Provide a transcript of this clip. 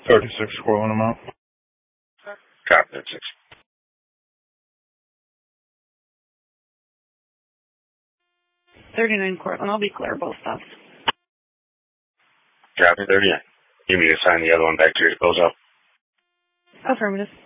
36 Cortland amount. Copy, 36. 39 Cortland. I'll be clear both stops. Copy, 39. You need to sign the other one back to your disposal. Affirmative.